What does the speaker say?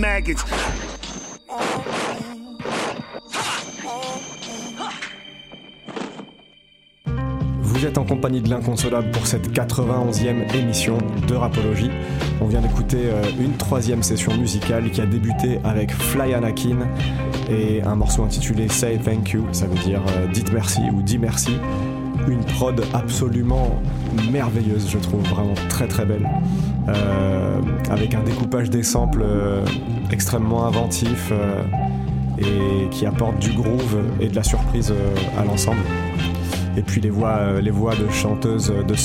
maggots. Vous êtes en compagnie de l'Inconsolable pour cette 91e émission de Rapologie. On vient d'écouter une 3e session musicale qui a débuté avec Fly Anakin et un morceau intitulé Say Thank You, ça veut dire dites merci ou dis merci. Une prod absolument merveilleuse, je trouve, vraiment très très belle, avec un découpage des samples extrêmement inventif et qui apporte du groove et de la surprise à l'ensemble. Et puis les voix de chanteuses, de